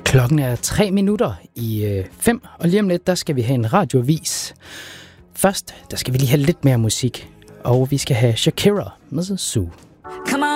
Klokken er 5:03, og lige om lidt, der skal vi have en radioavis. Først, der skal vi lige have lidt mere musik, og vi skal have Shakira med Zoo. Come on.